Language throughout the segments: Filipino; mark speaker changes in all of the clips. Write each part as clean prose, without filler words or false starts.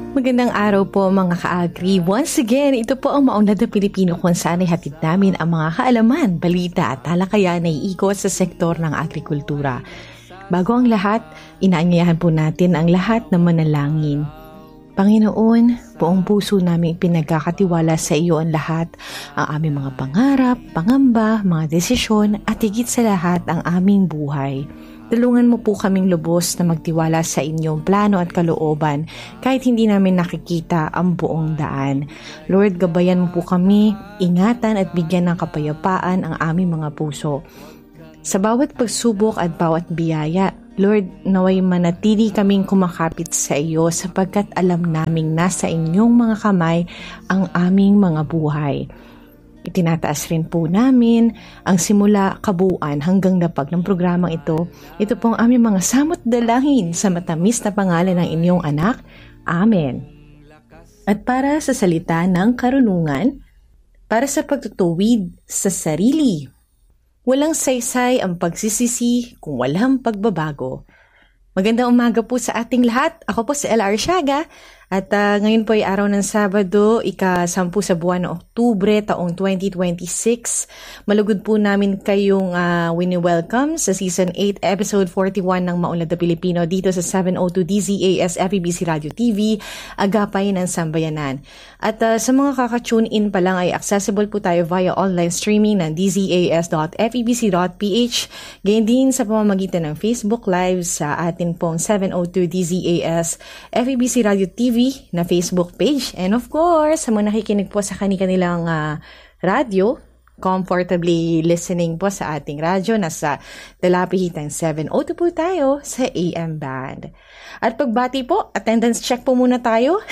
Speaker 1: Magandang araw po mga ka-agri. Once again, ito po ang Maunlad na Pilipino kung saan ay hatid namin ang mga kaalaman, balita at talakayan na iikot sa sektor ng agrikultura. Bago ang lahat, inaanyayahan po natin ang lahat na manalangin. Panginoon, buong puso namin pinagkakatiwala sa iyo ang lahat, ang aming mga pangarap, pangamba, mga desisyon at higit sa lahat ang aming buhay. Tulungan mo po kaming lubos na magtiwala sa inyong plano at kalooban kahit hindi namin nakikita ang buong daan. Lord, gabayan mo po kami, ingatan at bigyan ng kapayapaan ang aming mga puso. Sa bawat pagsubok at bawat biyaya, Lord, naway manatili kaming kumakapit sa iyo sapagkat alam naming nasa inyong mga kamay ang aming mga buhay. Itinataas rin po namin ang simula kabuuan hanggang dapag ng programang ito. Ito po ang aming mga samot dalangin sa matamis na pangalan ng inyong anak. Amen. At para sa salita ng karunungan, para sa pagtutuwid sa sarili. Walang saysay ang pagsisisi kung walang pagbabago. Magandang umaga po sa ating lahat. Ako po si Ella Arsiaga. At ngayon po ay araw ng Sabado, ika-10 sa buwan ng Oktubre, taong 2026. Malugod po namin kayong wini-welcome sa Season 8, Episode 41 ng Maunlad na Pilipino dito sa 702 DZAS FEBC Radio TV, Agapay ng Sambayanan. At sa mga kaka-tune in pa lang ay accessible po tayo via online streaming ng dzas.febc.ph, gayon din sa pamamagitan ng Facebook Live sa atin pong 702 DZAS FEBC Radio TV na Facebook page. And of course, sa mga nakikinig po sa kanilang radyo, comfortably listening po sa ating radyo, nasa Dalapihitan 702 po tayo sa AM band. At pagbati po, attendance check po muna tayo.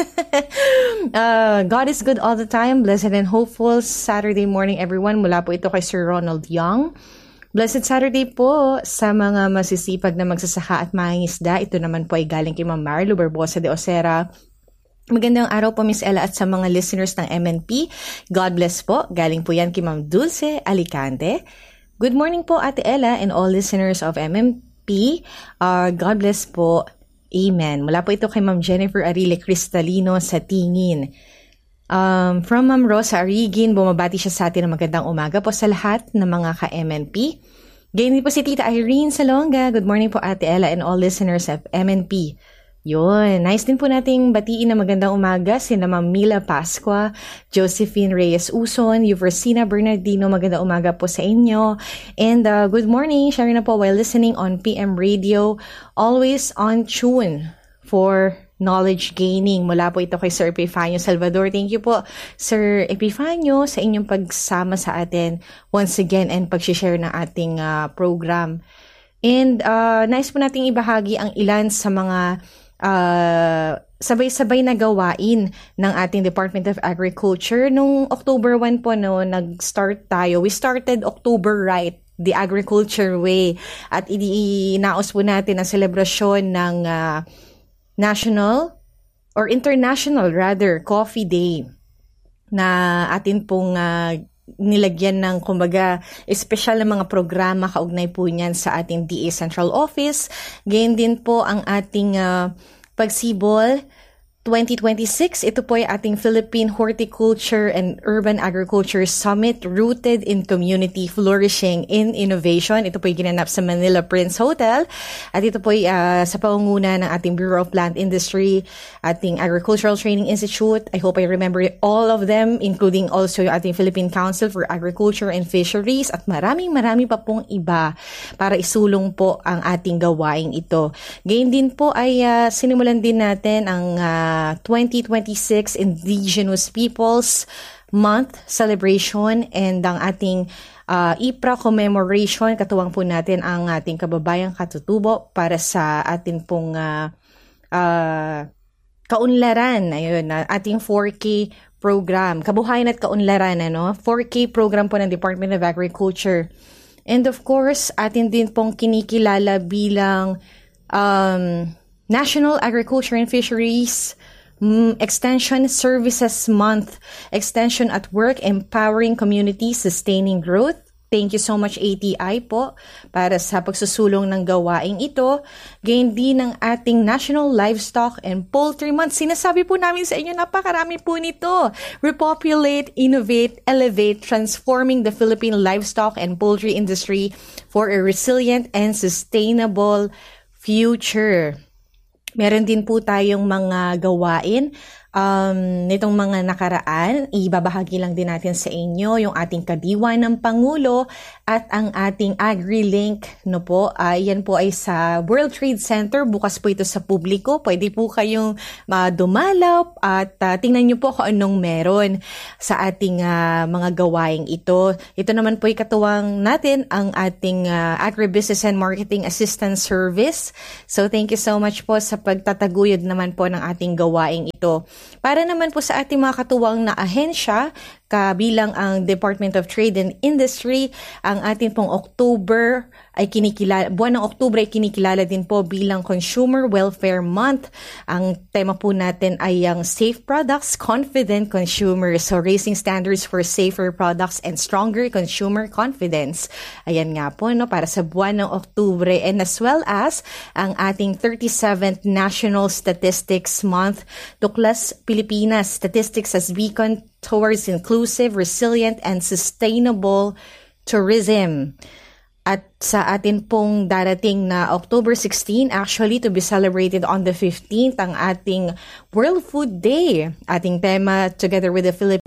Speaker 1: God is good all the time. Blessed and hopeful Saturday morning everyone. Mula po ito kay Sir Ronald Young. Blessed Saturday po sa mga masisipag na magsasaka at mangingisda. Ito naman po ay galing kay Ma'am Marlo Barbosa de Osera. Magandang araw po Miss Ella at sa mga listeners ng MNP. God bless po. Galing po yan kay Ma'am Dulce Alicante. Good morning po Ate Ella and all listeners of MNP. God bless po. Amen. Mula po ito kay Ma'am Jennifer Arile Cristalino sa Tingin. From Ma'am Rosa Arigin, bumabati siya sa atin ng magandang umaga po sa lahat ng mga ka-MNP. Ganyan po si Tita Irene Salonga. Good morning po Ate Ella and all listeners of MNP. Yun, nice din po nating batiin na magandang umaga sina Ma'am Mila Pascua, Josephine Reyes Uson, Euversina Bernardino, magandang umaga po sa inyo. And good morning, sharing na po while listening on PM Radio, always on tune for knowledge gaining. Mula po ito kay Sir Epifanio Salvador. Thank you po, Sir Epifanio, sa inyong pagsama sa atin once again and pag-share ng ating program. And nice po nating ibahagi ang ilan sa mga sabay-sabay na gawain ng ating Department of Agriculture. Nung October 1 po, nag-start tayo. We started October right, the agriculture way. At inaos po natin ang selebrasyon ng National or International rather Coffee Day na atin pong nilagyan ng kumbaga espesyal na mga programa kaugnay po niyan sa ating DA Central Office. Gayon din po ang ating pagsibol 2026. Ito po ay ating Philippine Horticulture and Urban Agriculture Summit rooted in community, flourishing in innovation. Ito po ay ginanap sa Manila Prince Hotel. At ito po ay sa pangunguna ng ating Bureau of Plant Industry, ating Agricultural Training Institute. I hope I remember all of them, including also yung ating Philippine Council for Agriculture and Fisheries at marami pa pong iba para isulong po ang ating gawain ito. Gayon din po ay sinimulan din natin ang 2026 Indigenous Peoples Month celebration and ang ating IPRA commemoration. Katuwang po natin ang ating kababayang katutubo para sa ating pong kaunlaran. Ayun, ating 4K program. Kabuhayan at kaunlaran, 4K program po ng Department of Agriculture. And of course, atin din pong kinikilala bilang National Agriculture and Fisheries Extension Services Month, Extension at Work, Empowering Communities, Sustaining Growth. Thank you so much ATI po para sa pagsusulong ng gawaing ito. Gayon din ng ating National Livestock and Poultry Month. Sinasabi po namin sa inyo, napakarami po nito. Repopulate, innovate, elevate, transforming the Philippine livestock and poultry industry for a resilient and sustainable future. Meron din po tayong mga gawain nitong mga nakaraan. Ibabahagi lang din natin sa inyo yung ating kadiwa ng Pangulo at ang ating AgriLink. No po, yan po ay sa World Trade Center. Bukas po ito sa publiko. Pwede po kayong dumalaw at tingnan nyo po kung anong meron sa ating mga gawaing ito. Ito naman po ay katuwang natin ang ating Agribusiness and Marketing Assistance Service. So thank you so much po sa pagtataguyod naman po ng ating gawaing ito. Para naman po sa ating mga katuwang na ahensya, kabilang ang Department of Trade and Industry, ang ating pong buwan ng Oktubre ay kinikilala din po bilang Consumer Welfare Month. Ang tema po natin ay ang Safe Products, Confident Consumers. So raising standards for safer products and stronger consumer confidence. Ayan nga po, no, para sa buwan ng Oktubre, and as well as ang ating 37th National Statistics Month. Tuklas Pilipinas, Statistics as Beacon towards inclusive, resilient, and sustainable tourism. At sa atin pong darating na October 16, actually to be celebrated on the 15th, ang ating World Food Day. Ating tema, together with the the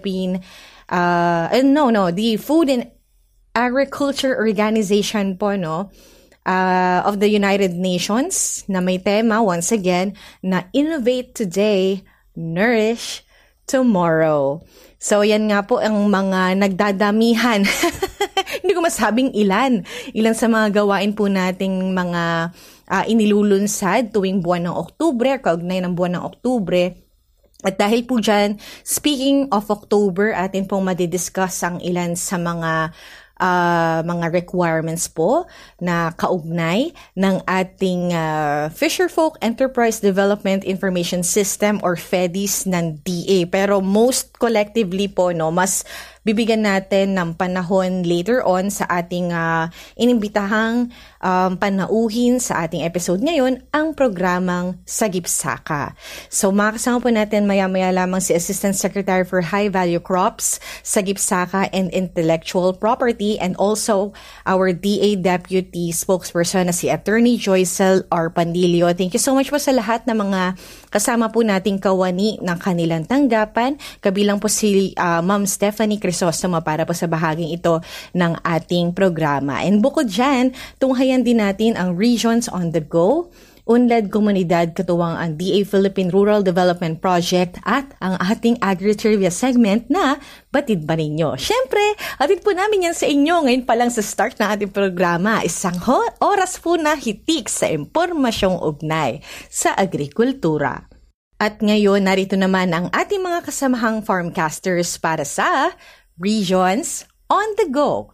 Speaker 1: Food and Agriculture Organization po, no, of the United Nations, na may tema, once again, na Innovate Today, Nourish Tomorrow. So, yan nga po ang mga nagdadamihan. Hindi ko masabing ilan sa mga gawain po nating mga inilulunsad tuwing buwan ng Oktubre, kaugnay ng buwan ng Oktubre. At dahil po dyan, speaking of October, atin pong madidiscuss ang ilan sa mga requirements po na kaugnay ng ating Fisherfolk Enterprise Development Information System or FEDIS ng DA. Pero most collectively po, no, mas bibigyan natin ng panahon later on sa ating inimbitahang panauhin sa ating episode ngayon, ang programang Sagip-Saka. So makakasama po natin maya-maya lamang si Assistant Secretary for High Value Crops, Sagip-Saka and Intellectual Property, and also our DA Deputy Spokesperson na si Attorney Joycel R. Pandilio. Thank you so much po sa lahat ng mga kasama po nating kawani ng kanilang tanggapan. Kabilang po si Ma'am Stephanie Crisostoma para po sa bahaging ito ng ating programa. And bukod dyan, tunghayan din natin ang Regions on the Go, Unlad Komunidad, katuwang ang DA Philippine Rural Development Project at ang ating Agri-Trivia segment na Batid Ba Ninyo? Siyempre, atid po namin yan sa inyo ngayon pa lang sa start ng ating programa. Isang oras po na hitik sa impormasyong ugnay sa agrikultura. At ngayon, narito naman ang ating mga kasamahang farmcasters para sa Regions on the Go.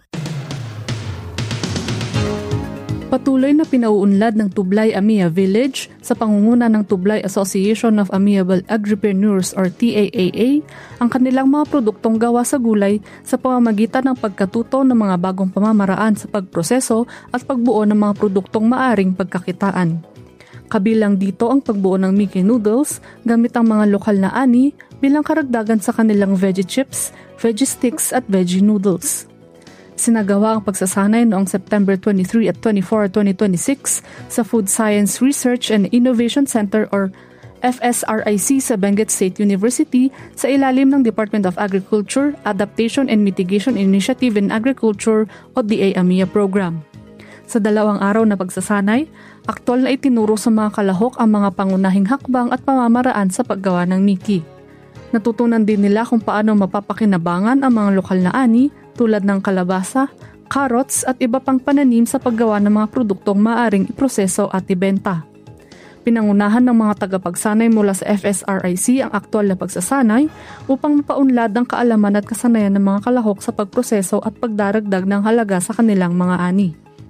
Speaker 2: Patuloy na pinauunlad ng Tublay Amia Village sa pangunguna ng Tublay Association of Amiable Agripreneurs or TAAA ang kanilang mga produktong gawa sa gulay sa pamamagitan ng pagkatuto ng mga bagong pamamaraan sa pagproseso at pagbuo ng mga produktong maaring pagkakitaan. Kabilang dito ang pagbuo ng Mickey Noodles gamit ang mga lokal na ani bilang karagdagan sa kanilang veggie chips, veggie sticks at veggie noodles. Sinagawa ang pagsasanay noong September 23 at 24, 2026 sa Food Science Research and Innovation Center or FSRIC sa Benguet State University sa ilalim ng Department of Agriculture, Adaptation and Mitigation Initiative in Agriculture o DA-AMIA program. Sa 2 araw na pagsasanay, aktwal na itinuro sa mga kalahok ang mga pangunahing hakbang at pamamaraan sa paggawa ng Mickey. Natutunan din nila kung paano mapapakinabangan ang mga lokal na ani tulad ng kalabasa, carrots at iba pang pananim sa paggawa ng mga produktong maaring iproseso at ibenta. Pinangunahan ng mga tagapagsanay mula sa FSRIC ang aktwal na pagsasanay upang mapaunlad ang kaalaman at kasanayan ng mga kalahok sa pagproseso at pagdaragdag ng halaga sa kanilang mga ani.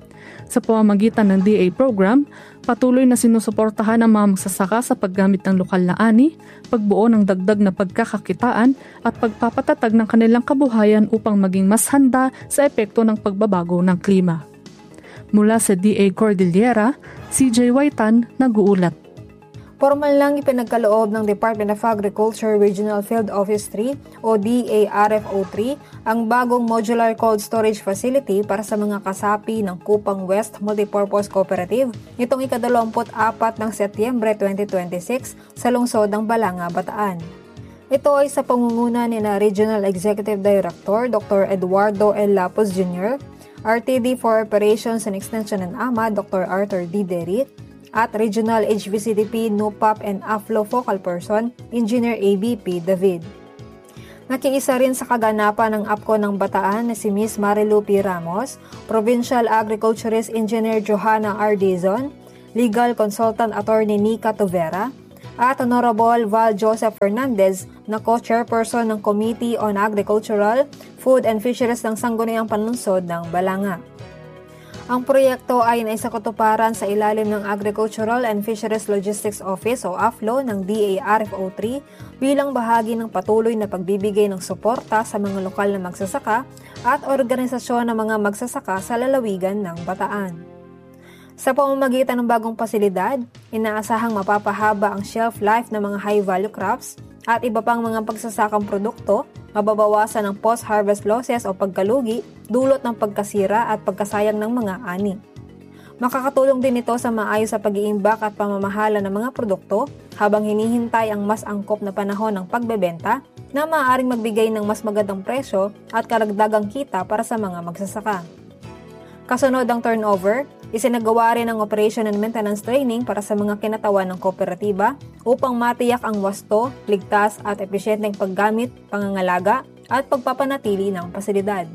Speaker 2: Sa pamamagitan ng DA program, patuloy na sinusuportahan ang mga magsasaka sa paggamit ng lokal na ani, pagbuo ng dagdag na pagkakakitaan at pagpapatatag ng kanilang kabuhayan upang maging mas handa sa epekto ng pagbabago ng klima. Mula sa DA Cordillera, CJ Waitan nag-uulat.
Speaker 3: Formal lang ipinagkaloob ng Department of Agriculture Regional Field Office 3 o DARFO3 ang bagong modular cold storage facility para sa mga kasapi ng Kupang West Multipurpose Cooperative nitong ika-24 ng Setyembre 2026 sa lungsod ng Balanga, Bataan. Ito ay sa pangunguna ni Regional Executive Director Dr. Eduardo L. Lapus Jr., RTD for Operations and Extension and AMA Dr. Arthur D. Derit, at Regional HVCDP, NUPAP and AFLO Focal Person, Engineer ABP David. Nakiisa rin sa kaganapan ng APCO ng Bataan na si Ms. Marilu P. Ramos, Provincial Agriculturist Engineer Johanna R. Dizon, Legal Consultant Attorney Nika Tovera, at Honorable Val Joseph Fernandez na co-chairperson ng Committee on Agricultural, Food and Fisheries ng Sangguniang Panlungsod ng Balanga. Ang proyekto ay naisakatuparan sa ilalim ng Agricultural and Fisheries Logistics Office o AFLO ng DARFO3 bilang bahagi ng patuloy na pagbibigay ng suporta sa mga lokal na magsasaka at organisasyon ng mga magsasaka sa lalawigan ng Bataan. Sa pamamagitan ng bagong pasilidad, inaasahang mapapahaba ang shelf life ng mga high-value crops at iba pang mga pagsasakang produkto, mababawasan ang post-harvest losses o pagkalugi, dulot ng pagkasira at pagkasayang ng mga ani. Makakatulong din ito sa maayos sa pag-iimbak at pamamahala ng mga produkto habang hinihintay ang mas angkop na panahon ng pagbebenta na maaaring magbigay ng mas magandang presyo at karagdagang kita para sa mga magsasaka. Kasunod ang turnover, isinagawa rin ang operation and maintenance training para sa mga kinatawan ng kooperatiba upang matiyak ang wasto, ligtas at epesyenteng paggamit, pangangalaga at pagpapanatili ng pasilidad.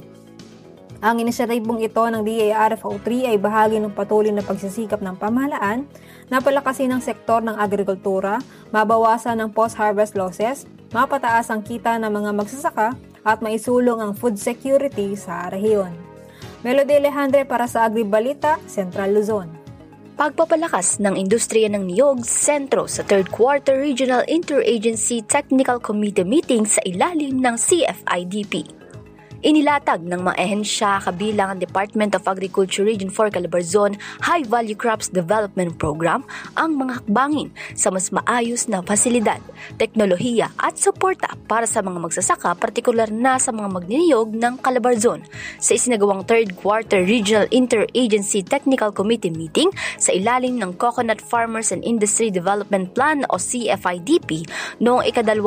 Speaker 3: Ang inisyatibong ito ng DARFO3 ay bahagi ng patuloy na pagsisikap ng pamahalaan na palakasin ang sektor ng agrikultura, mabawasan ang post-harvest losses, mapataas ang kita ng mga magsasaka at maisulong ang food security sa rehiyon. Melody Alejandre para sa Agribalita, Central Luzon.
Speaker 4: Pagpapalakas ng industriya ng niyog, sentro sa 3rd Quarter Regional Interagency Technical Committee meeting sa ilalim ng CFIDP. Inilatag ng mga ehensya kabilang ang Department of Agriculture Region 4 Calabarzon High Value Crops Development Program ang mga hakbangin sa mas maayos na pasilidad, teknolohiya at suporta para sa mga magsasaka, partikular na sa mga magniniyog ng Calabarzon sa isinagawang 3rd Quarter Regional Interagency Technical Committee meeting sa ilalim ng Coconut Farmers and Industry Development Plan o CFIDP noong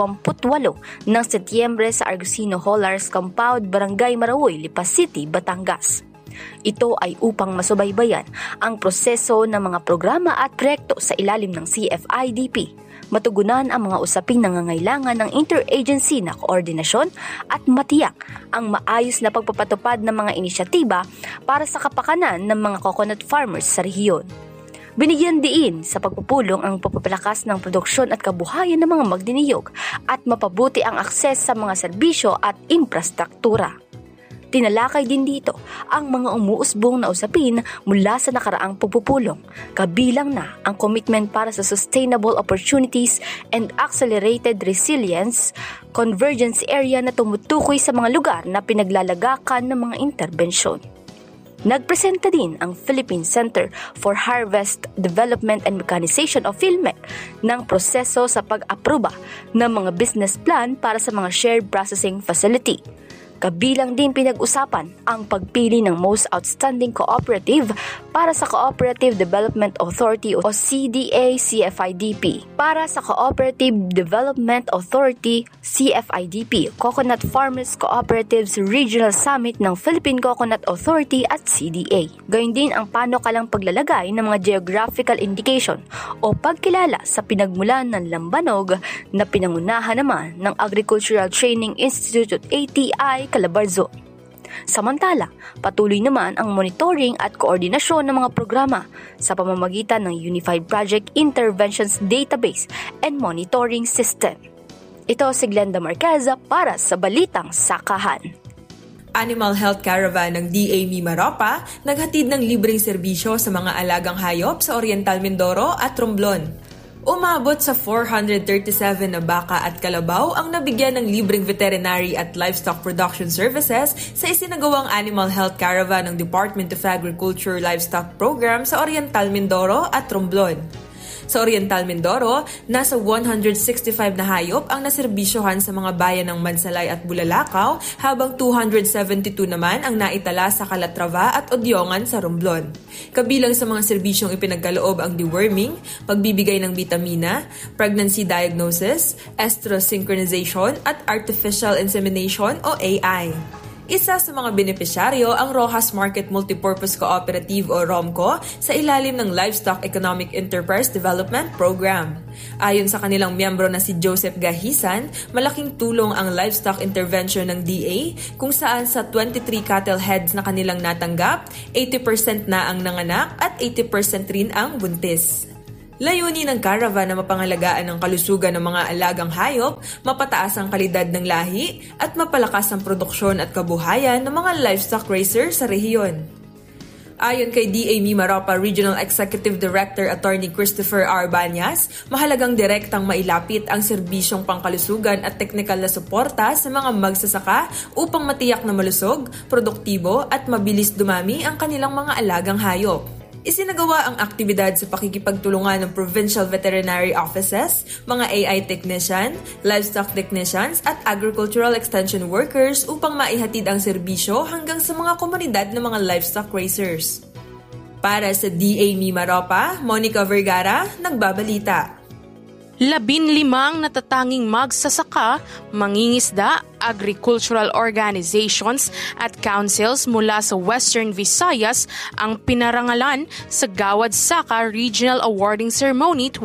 Speaker 4: ika-28 ng Setyembre sa Argusino Hollars Compound, Barangay Maraoy, Lipas City, Batangas. Ito ay upang masubaybayan ang proseso ng mga programa at proyekto sa ilalim ng CFIDP, matugunan ang mga usaping nangangailangan ng interagency na koordinasyon at matiyak ang maayos na pagpapatupad ng mga inisyatiba para sa kapakanan ng mga coconut farmers sa rehiyon. Binigyan diin sa pagpupulong ang pagpapalakas ng produksyon at kabuhayan ng mga magniniyog at mapabuti ang akses sa mga serbisyo at infrastruktura. Tinalakay din dito ang mga umuusbong na usapin mula sa nakaraang pagpupulong, kabilang na ang commitment para sa sustainable opportunities and accelerated resilience, convergence area na tumutukoy sa mga lugar na pinaglalagakan ng mga interbensyon. Nagpresenta din ang Philippine Center for Harvest Development and Mechanization o PhilMec ng proseso sa pag-aproba ng mga business plan para sa mga shared processing facility. Kabilang din pinag-usapan ang pagpili ng most outstanding cooperative para sa Cooperative Development Authority o CDA-CFIDP. Para sa Cooperative Development Authority CFIDP, Coconut Farmers Cooperatives Regional Summit ng Philippine Coconut Authority at CDA. Gayun din ang panukalang paglalagay ng mga geographical indication o pagkilala sa pinagmulan ng lambanog na pinangunahan naman ng Agricultural Training Institute ATI Calabarzon. Samantala, patuloy naman ang monitoring at koordinasyon ng mga programa sa pamamagitan ng Unified Project Interventions Database and Monitoring System. Ito si Glenda Marqueza para sa Balitang Sakahan.
Speaker 5: Animal Health Caravan ng DA Mimaropa naghatid ng libreng serbisyo sa mga alagang hayop sa Oriental Mindoro at Romblon. Umabot sa 437 na baka at kalabaw ang nabigyan ng libreng veterinary at livestock production services sa isinagawang Animal Health Caravan ng Department of Agriculture Livestock Program sa Oriental Mindoro at Romblon. Sa Oriental Mindoro, nasa 165 na hayop ang naserbisyohan sa mga bayan ng Mansalay at Bulalakaw, habang 272 naman ang naitala sa Calatrava at Odyongan sa Romblon. Kabilang sa mga serbisyong ipinagkaloob ang deworming, pagbibigay ng vitamina, pregnancy diagnosis, estrus synchronization at artificial insemination o AI. Isa sa mga benepisyaryo ang Rojas Market Multipurpose Cooperative o ROMCO sa ilalim ng Livestock Economic Enterprise Development Program. Ayon sa kanilang miyembro na si Joseph Gahisan, malaking tulong ang livestock intervention ng DA kung saan sa 23 cattle heads na kanilang natanggap, 80% na ang nanganak at 80% rin ang buntis. Layunin ng caravan na mapangalagaan ang kalusugan ng mga alagang hayop, mapataas ang kalidad ng lahi, at mapalakas ang produksyon at kabuhayan ng mga livestock raisers sa rehiyon. Ayon kay DA Mimaropa Regional Executive Director Attorney Christopher R. Banyas, mahalagang direktang mailapit ang serbisyong pangkalusugan at teknikal na suporta sa mga magsasaka upang matiyak na malusog, produktibo at mabilis dumami ang kanilang mga alagang hayop. Isinagawa ang aktibidad sa pakikipagtulungan ng Provincial Veterinary Offices, mga AI technician, livestock technicians at agricultural extension workers upang maihatid ang serbisyo hanggang sa mga komunidad ng mga livestock raisers. Para sa DA Mimaropa, Monica Vergara, nagbabalita.
Speaker 6: 15 natatanging magsasaka, mangingisda, agricultural organizations at councils mula sa Western Visayas ang pinarangalan sa Gawad Saka Regional Awarding Ceremony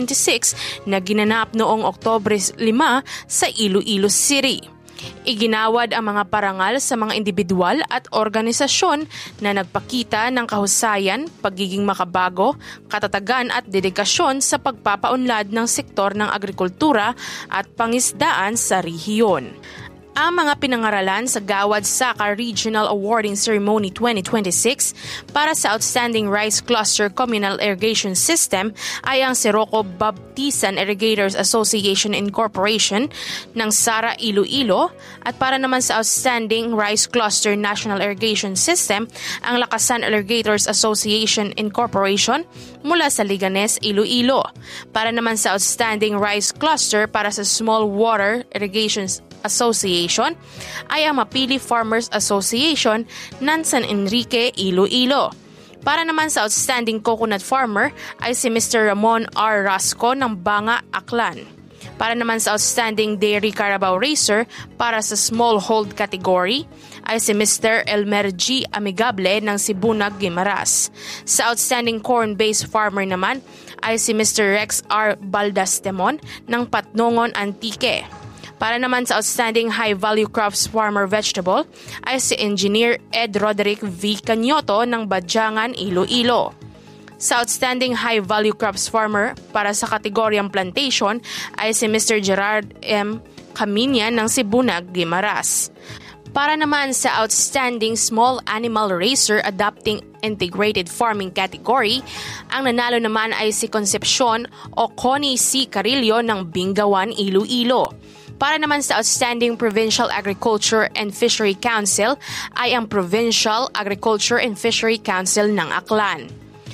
Speaker 6: 2026 na ginanap noong Oktubre 5 sa Iloilo City. Iginawad ang mga parangal sa mga individual at organisasyon na nagpakita ng kahusayan, pagiging makabago, katatagan at dedikasyon sa pagpapaunlad ng sektor ng agrikultura at pangisdaan sa rehiyon. Ang mga pinangaralan sa Gawad Saka Regional Awarding Ceremony 2026 para sa Outstanding Rice Cluster Communal Irrigation System ay ang Siroco Baptisan Irrigators Association Incorporation ng Sara Iloilo at para naman sa Outstanding Rice Cluster National Irrigation System ang Lakasan Irrigators Association Incorporation mula sa Liganes, Iloilo. Para naman sa Outstanding Rice Cluster para sa Small Water Irrigation Association ay ang Mapili Farmers Association ng San Enrique, Iloilo. Para naman sa Outstanding Coconut Farmer ay si Mr. Ramon R. Rasco ng Banga, Aklan. Para naman sa Outstanding Dairy Carabao Racer para sa Smallhold category ay si Mr. Elmer G. Amigable ng Sibunag, Guimaras. Sa Outstanding Corn-Based Farmer naman ay si Mr. Rex R. Baldastemon ng Patnongon, Antique. Para naman sa Outstanding High Value Crops Farmer Vegetable ay si Engineer Ed Roderick V. Canyoto ng Badyangan, Iloilo. Sa Outstanding High Value Crops Farmer para sa kategoryang Plantation ay si Mr. Gerard M. Caminian ng Sibunag, Guimaras. Para naman sa Outstanding Small Animal Raiser Adapting Integrated Farming category, ang nanalo naman ay si Concepcion o Connie C. Carillo ng Bingawan, Iloilo. Para naman sa Outstanding Provincial Agriculture and Fishery Council ay ang Provincial Agriculture and Fishery Council ng Aklan.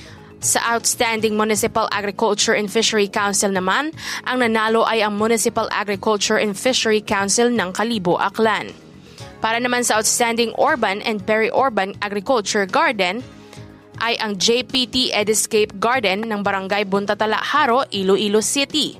Speaker 6: Sa Outstanding Municipal Agriculture and Fishery Council naman, ang nanalo ay ang Municipal Agriculture and Fishery Council ng Kalibo, Aklan. Para naman sa Outstanding Urban and Peri-Urban Agriculture Garden ay ang JPT Ediscape Garden ng Barangay Buntatala, Haro, Iloilo City.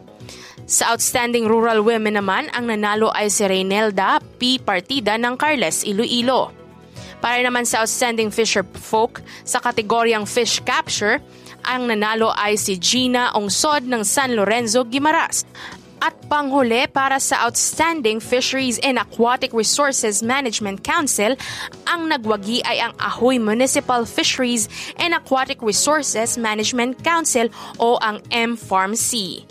Speaker 6: Sa Outstanding Rural Women naman, ang nanalo ay si Reynelda P. Partida ng Carles, Iloilo. Para naman sa Outstanding Fisher Folk sa kategoryang Fish Capture, ang nanalo ay si Gina Ungsod ng San Lorenzo, Guimaras. At panghuli para sa Outstanding Fisheries and Aquatic Resources Management Council, ang nagwagi ay ang Ahoy Municipal Fisheries and Aquatic Resources Management Council o ang MFARMC.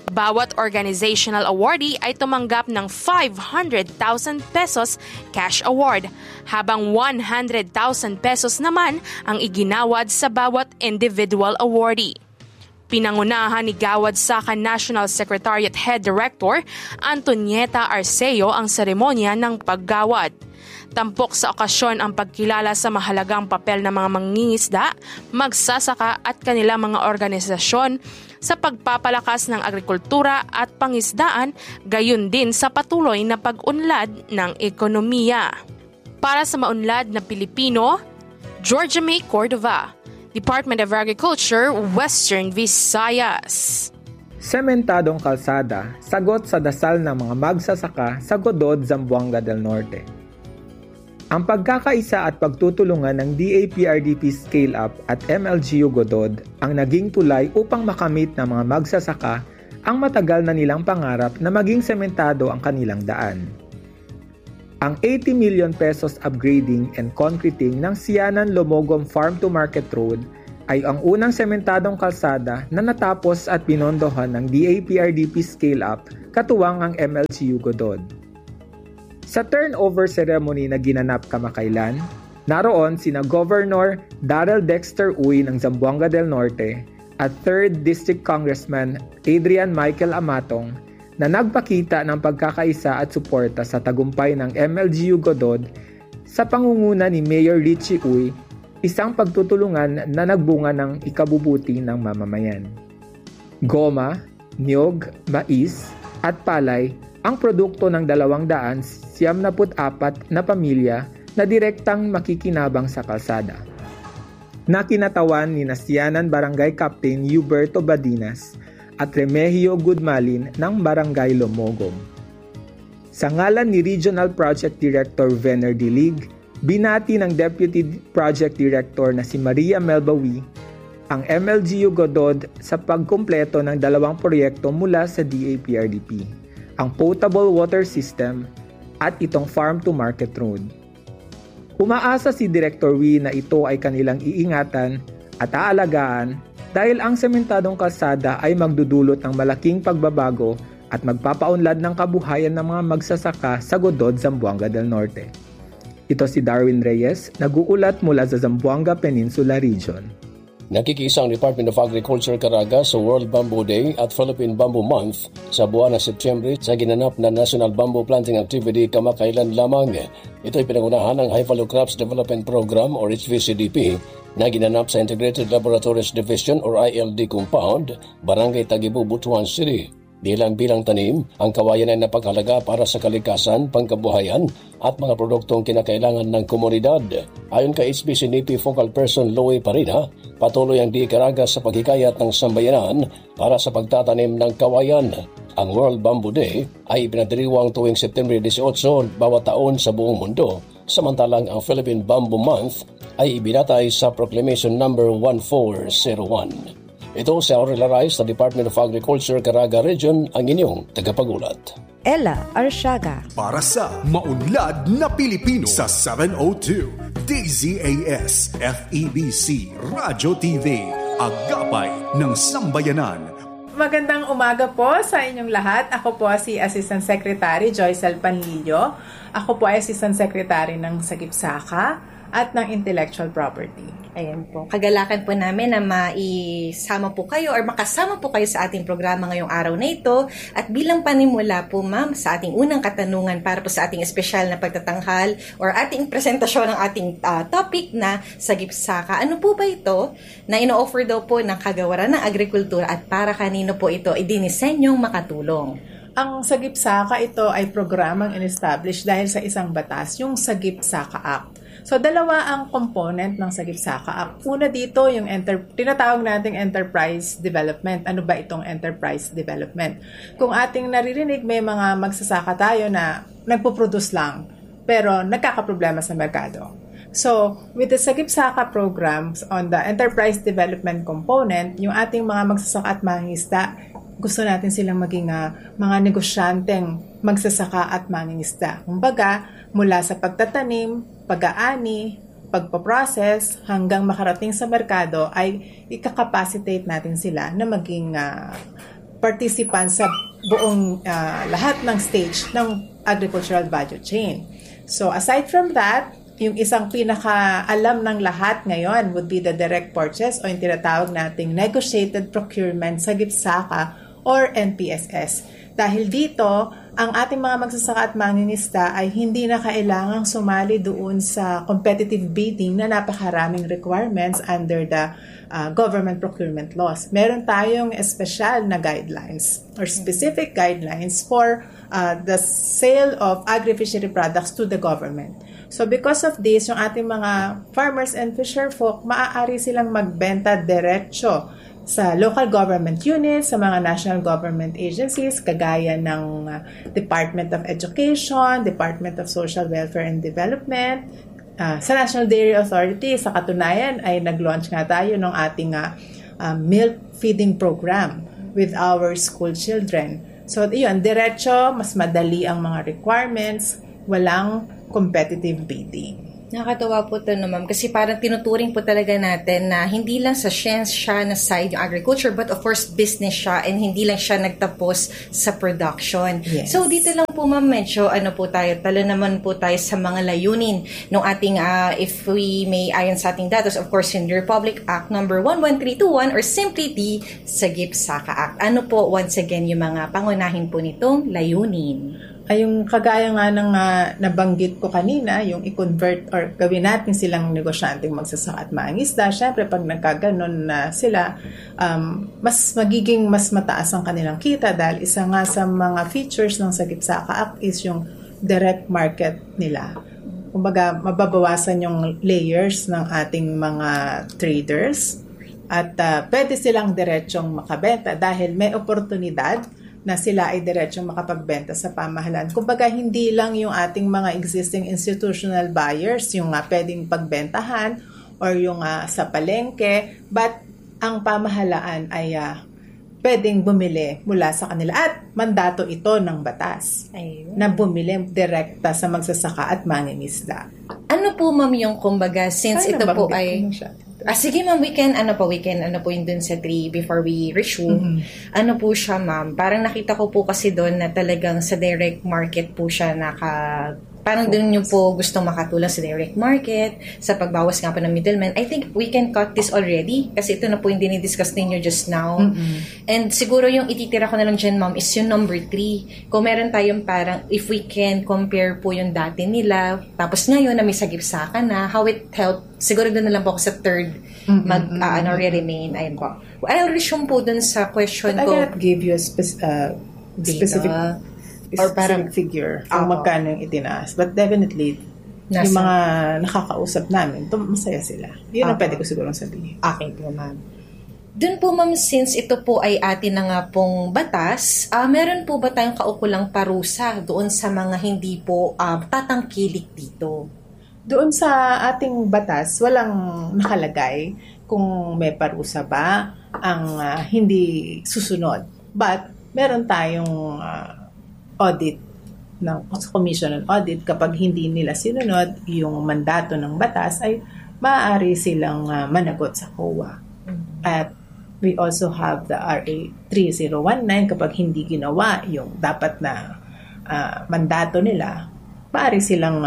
Speaker 6: Bawat organizational awardee ay tumanggap ng 500,000 pesos cash award, habang 100,000 pesos naman ang iginawad sa bawat individual awardee. Pinangunahan ni Gawad Saka National Secretariat Head Director Antonieta Arceo ang seremonya ng paggawad. Tampok sa okasyon ang pagkilala sa mahalagang papel ng mga mangingisda, magsasaka at kanilang mga organisasyon sa pagpapalakas ng agrikultura at pangisdaan, gayon din sa patuloy na pag-unlad ng ekonomiya. Para sa maunlad na Pilipino, Georgia May Cordova, Department of Agriculture, Western Visayas.
Speaker 7: Sementadong kalsada, sagot sa dasal ng mga magsasaka sa Godod, Zamboanga del Norte. Ang pagkakaisa at pagtutulungan ng DAPRDP Scale-Up at MLGU Godod ang naging tulay upang makamit ng mga magsasaka ang matagal na nilang pangarap na maging sementado ang kanilang daan. Ang 80 million pesos upgrading and concreting ng Sianan Lomogom Farm to Market Road ay ang unang sementadong kalsada na natapos at pinondohan ng DAPRDP Scale-Up katuwang ang MLGU Godod. Sa turnover ceremony na ginanap kamakailan, naroon sina Governor Darrell Dexter Uy ng Zamboanga del Norte at 3rd District Congressman Adrian Michael Amatong na nagpakita ng pagkakaisa at suporta sa tagumpay ng MLGU Godod sa pangunguna ni Mayor Richie Uy, isang pagtutulungan na nagbunga ng ikabubuti ng mamamayan. Goma, niyog, mais at palay ang produkto ng 274 na pamilya na direktang makikinabang sa kalsada. Nakinatawan ni Sianan Barangay Captain Huberto Badinas at Remigio Gudmalin ng Barangay Lomogom. Sa ngalan ni Regional Project Director Venner Dilig, binati ng Deputy Project Director na si Maria Melbawi ang MLGU Godod sa pagkumpleto ng 2 proyekto mula sa DAPRDP. Ang potable water system at itong farm-to-market road. Umaasa si Director Wee na ito ay kanilang iingatan at aalagaan dahil ang sementadong kalsada ay magdudulot ng malaking pagbabago at magpapaunlad ng kabuhayan ng mga magsasaka sa Godod, Zamboanga del Norte. Ito si Darwin Reyes, nag-uulat mula sa Zamboanga Peninsula Region.
Speaker 8: Nakikiisa ang Department of Agriculture Caraga sa World Bamboo Day at Philippine Bamboo Month sa buwan ng Setyembre sa ginanap na National Bamboo Planting Activity kamakailan lamang. Ito ay pinangunahan ng High Value Crops Development Program or HVCDP na ginanap sa Integrated Laboratories Division or ILD Compound, Barangay Tagibo, Butuan City. Bilang tanim, ang kawayan ay napakahalaga para sa kalikasan, pangkabuhayan at mga produktong kinakailangan ng komunidad. Ayon kay HVCDP Focal Person Louie Parina, patuloy ang Caraga sa paghikayat ng sambayanan para sa pagtatanim ng kawayan. Ang World Bamboo Day ay ipinadiriwang tuwing September 18 bawat taon sa buong mundo, samantalang ang Philippine Bamboo Month ay ibinatay sa Proclamation No. 1401. Ito si Aurel Aray sa Department of Agriculture, Caraga Region, ang inyong tagapagulat.
Speaker 9: Ella Arsiaga.
Speaker 10: Para sa Maunlad na Pilipino sa 702 DZAS FEBC Radio TV, Agapay ng Sambayanan.
Speaker 11: Magandang umaga po sa inyong lahat. Ako po si Assistant Secretary Joycel Panlillo. Ako po ay Assistant Secretary ng Sagip-Saka at ng Intellectual Property.
Speaker 9: Ayan po. Kagalakan po namin na maisama po kayo or makasama po kayo sa ating programa ngayong araw na ito. At bilang panimula po ma'am sa ating unang katanungan para po sa ating espesyal na pagtatanghal or ating presentasyon ng ating topic na Sagip-Saka. Ano po ba ito na ino-offer daw po ng Kagawaran ng Agrikultura at para kanino po ito idinisenyong makatulong?
Speaker 11: Ang Sagip-Saka ito ay programang in-establish dahil sa isang batas, yung Sagip-Saka Act. So, dalawa ang component ng Sagip-Saka Act. Una dito, yung tinatawag nating enterprise development. Ano ba itong enterprise development? Kung ating naririnig, may mga magsasaka tayo na nagpo-produce lang, pero nagkakaproblema sa merkado. So, with the Sagip-Saka programs on the enterprise development component, yung ating mga magsasaka at mangingisda, gusto natin silang maging mga negosyanteng magsasaka at mangingisda. Kumbaga, mula sa pagtatanim, pag-aani, pagpaprocess, hanggang makarating sa merkado ay ika-capacitate natin sila na maging participants sa buong lahat ng stage ng agricultural value chain. So aside from that, yung isang pinaka-alam ng lahat ngayon would be the direct purchase o yung tinatawag nating negotiated procurement sa GIPSACA or NPSS. Dahil dito, ang ating mga magsasaka at mangingisda ay hindi na kailangang sumali doon sa competitive bidding na napakaraming requirements under the government procurement laws. Meron tayong espesyal na guidelines or specific guidelines for the sale of agri-fishery products to the government. So because of this, yung ating mga farmers and fisherfolk, maaari silang magbenta diretso sa local government units, sa mga national government agencies, kagaya ng Department of Education, Department of Social Welfare and Development, sa National Dairy Authority. Sa katunayan ay nag-launch nga tayo ng ating milk feeding program with our school children. So yun, diretso, mas madali ang mga requirements, walang competitive bidding.
Speaker 9: Nakakatawa po ito, no, ma'am, kasi parang tinuturing po talaga natin na hindi lang sa science siya na side yung agriculture, but of course business siya, and hindi lang siya nagtapos sa production.
Speaker 11: Yes.
Speaker 9: So dito lang po, ma'am, medyo talo naman po tayo sa mga layunin ng ating, if we may ayon sa ating datos, of course, in the Republic Act number 11321 or simply the SAGIP-SACA Act. Ano po, once again, yung mga pangunahin po nitong layunin?
Speaker 11: Ay yung kagaya nga ng nabanggit ko kanina, yung i-convert or gawin natin silang negosyanteng magsasaka at mangingisda. Syempre, pag nagkaganon na sila, mas magiging mas mataas ang kanilang kita dahil isa nga sa mga features ng SAGIP-SACA Act is yung direct market nila. Kumbaga, mababawasan yung layers ng ating mga traders at pwede silang diretsong makabenta dahil may oportunidad na sila ay diretsong makapagbenta sa pamahalaan. Kumbaga, hindi lang yung ating mga existing institutional buyers yung pwedeng pagbentahan or yung sa palengke, but ang pamahalaan ay pwedeng bumili mula sa kanila. At mandato ito ng batas.
Speaker 9: Ayun.
Speaker 11: Na bumili direkta sa magsasaka at mangingisda.
Speaker 9: Ano po, ma'am, yung kumbaga, since ito po ay... sige, ma'am, we can yun dun sa 3 before we resume. Ano po siya, ma'am? Parang nakita ko po kasi doon na talagang sa direct market po siya parang doon yung po gustong makatulong sa direct market, sa pagbawas nga po ng middleman. I think we can cut this already kasi ito na po yung dinidiscuss ninyo just now. And siguro yung ititira ko na lang dyan, ma'am, is yung number 3. Kung meron tayong parang, if we can compare po yung dati nila, tapos ngayon na may SAGIP-SACA na, how it helped, siguro doon na lang po ako sa 3rd re-remain. Ayun po. I'll resume po doon sa question
Speaker 11: but
Speaker 9: ko.
Speaker 11: I cannot give you a specific or parang figure kung magkano yung itinaas. But definitely, yung mga nakakausap namin, masaya sila. Yun ang pwede ko sigurong sabihin.
Speaker 9: Okay po, ma'am. Doon po, ma'am, since ito po ay atin na nga pong batas, meron po ba tayong kaukulang parusa doon sa mga hindi po tatangkilik dito?
Speaker 11: Doon sa ating batas, walang nakalagay kung may parusa ba ang hindi susunod. But meron tayong audit ng Commission on Audit. Kapag hindi nila sinunod yung mandato ng batas, ay maaari silang managot sa COA. At we also have the RA 3019. Kapag hindi ginawa yung dapat na mandato nila, maaari silang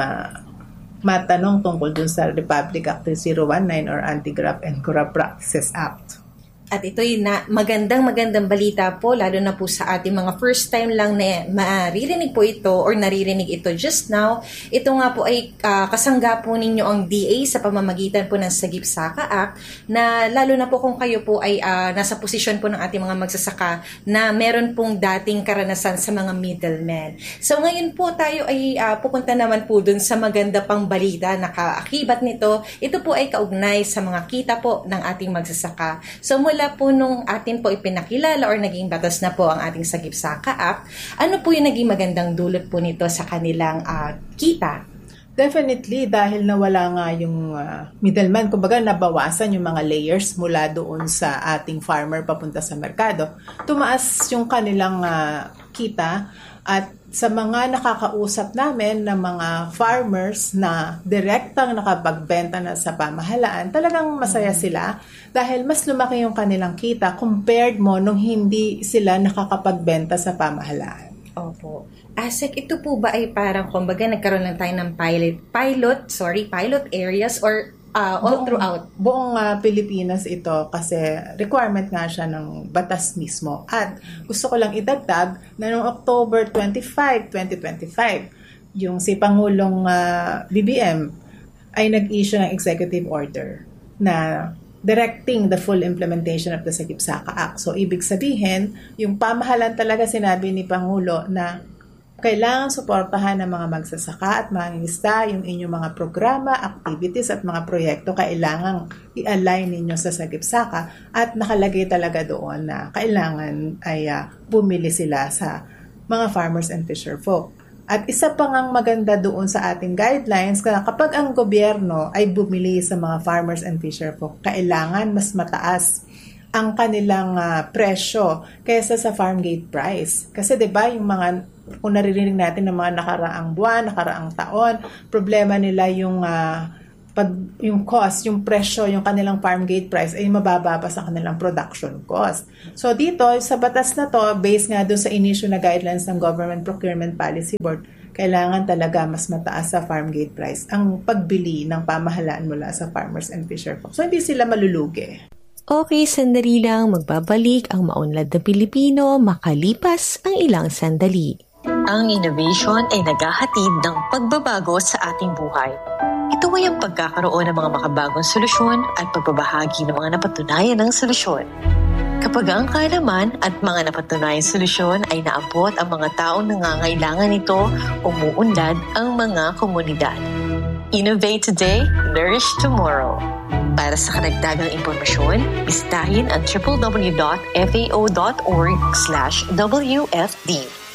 Speaker 11: matanong tungkol dun sa Republic Act 3019 or Anti-Graft and Corrupt Practices Act.
Speaker 9: At ito'y magandang balita po, lalo na po sa ating mga first time lang na maririnig po ito or naririnig ito just now. Ito nga po ay kasangga po ninyo ang DA sa pamamagitan po ng SAGIP-SACA Act na lalo na po kung kayo po ay nasa posisyon po ng ating mga magsasaka na meron pong dating karanasan sa mga middlemen. So ngayon po tayo ay pupunta naman po dun sa maganda pang balita na kaakibat nito. Ito po ay kaugnay sa mga kita po ng ating magsasaka. So mula po nung atin po ipinakilala or naging batas na po ang ating SAGIP-SACA Act, ano po yung naging magandang dulot po nito sa kanilang kita?
Speaker 11: Definitely, dahil nawala nga yung middleman, kumbaga nabawasan yung mga layers mula doon sa ating farmer papunta sa merkado. Tumaas yung kanilang kita At sa mga nakakausap namin ng mga farmers na direktang nakapagbenta na sa pamahalaan, talagang masaya sila dahil mas lumaki yung kanilang kita compared mo nung hindi sila nakakapagbenta sa pamahalaan.
Speaker 9: Opo. Asek, ito po ba ay parang kumbaga nagkaroon lang tayo ng pilot areas or all throughout?
Speaker 11: Buong Pilipinas ito kasi requirement nga siya ng batas mismo. At gusto ko lang idagdag na noong October 25, 2025, yung si Pangulong BBM ay nag-issue ng executive order na directing the full implementation of the Sagip Saka Act. So, ibig sabihin, yung pamahalaan talaga sinabi ni Pangulo na kailangan suportahan ng mga magsasaka at mangingisda yung inyong mga programa, activities at mga proyekto kailangan i-align ninyo sa Sagip Saka at nakalagay talaga doon na kailangan ay bumili sila sa mga farmers and fisherfolk. At isa pa ngang maganda doon sa ating guidelines na kapag ang gobyerno ay bumili sa mga farmers and fisherfolk, kailangan mas mataas ang kanilang presyo kaysa sa farm gate price. Kasi 'di ba yung mga kung naririnig natin ng mga nakaraang buwan, nakaraang taon, problema nila yung yung cost, yung presyo, yung kanilang farm gate price ay mababa pa sa kanilang production cost. So dito, sa batas na to, based nga doon sa inisyue na guidelines ng Government Procurement Policy Board, kailangan talaga mas mataas sa farm gate price ang pagbili ng pamahalaan mula sa farmers and fisherfolk. So hindi sila malulugi.
Speaker 1: Okay, sandali lang, magbabalik ang maunlad na Pilipino makalipas ang ilang sandali.
Speaker 12: Ang innovation ay naghahatid ng pagbabago sa ating buhay. Ito ay ang pagkakaroon ng mga makabagong solusyon at pagbabahagi ng mga napatunayan ng solusyon. Kapag ang kaalaman at mga napatunayang solusyon ay naabot ang mga taong nangangailangan nito, umuunlad ang mga komunidad. Innovate today, nourish tomorrow. Para sa karagdagang impormasyon, bisitahin ang www.fao.org/WFD.